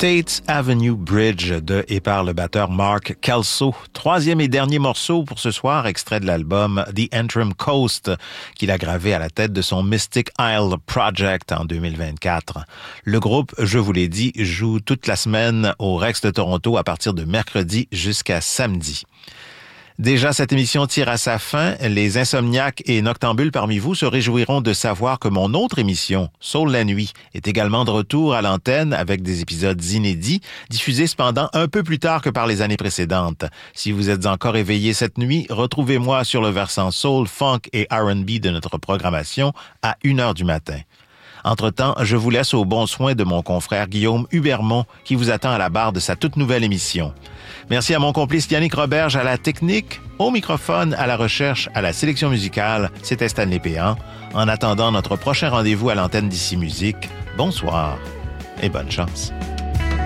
States Avenue Bridge de et par le batteur Mark Kelso. Troisième et dernier morceau pour ce soir, extrait de l'album The Antrim Coast, qu'il a gravé à la tête de son Mystic Isle Project en 2024. Le groupe, je vous l'ai dit, joue toute la semaine au Rex de Toronto à partir de mercredi jusqu'à samedi. Déjà, cette émission tire à sa fin. Les insomniaques et noctambules parmi vous se réjouiront de savoir que mon autre émission, Soul la nuit, est également de retour à l'antenne avec des épisodes inédits, diffusés cependant un peu plus tard que par les années précédentes. Si vous êtes encore éveillé cette nuit, retrouvez-moi sur le versant Soul, Funk et R&B de notre programmation à 1h du matin. Entre-temps, je vous laisse au bon soin de mon confrère Guillaume Hubermont qui vous attend à la barre de sa toute nouvelle émission. Merci à mon complice Yannick Roberge à la technique, au microphone, à la recherche, à la sélection musicale. C'était Stanley Péan. En attendant notre prochain rendez-vous à l'antenne d'Ici Musique, bonsoir et bonne chance.